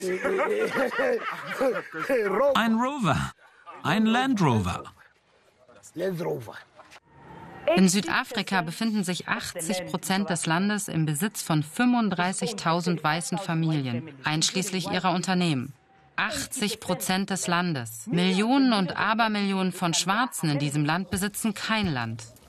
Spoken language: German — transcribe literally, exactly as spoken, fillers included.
Ein Rover. Ein Land Rover. In Südafrika befinden sich achtzig Prozent des Landes im Besitz von fünfunddreißigtausend weißen Familien, einschließlich ihrer Unternehmen. achtzig Prozent des Landes. Millionen und Abermillionen von Schwarzen in diesem Land besitzen kein Land.